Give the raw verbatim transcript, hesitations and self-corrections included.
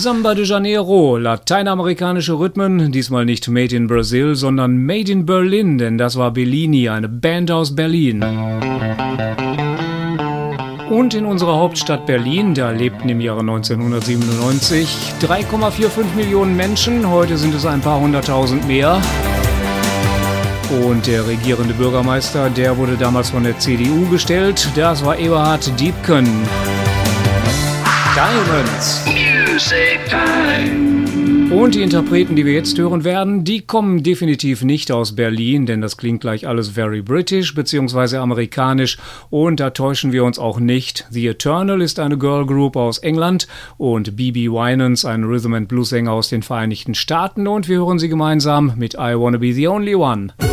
Samba de Janeiro, lateinamerikanische Rhythmen, diesmal nicht Made in Brazil, sondern Made in Berlin, denn das war Bellini, eine Band aus Berlin. Und in unserer Hauptstadt Berlin, da lebten im Jahre neunzehnhundertsiebenundneunzig drei Komma fünfundvierzig Millionen Menschen, heute sind es ein paar hunderttausend mehr. Und der regierende Bürgermeister, der wurde damals von der C D U gestellt, das war Eberhard Diepken. Diamonds. Music Time. Und die Interpreten, die wir jetzt hören werden, die kommen definitiv nicht aus Berlin, denn das klingt gleich alles very British bzw. amerikanisch und da täuschen wir uns auch nicht. The Eternal ist eine Girl Group aus England und B B Winans, ein Rhythm and Blues Sänger aus den Vereinigten Staaten und wir hören sie gemeinsam mit I Wanna Be the Only One.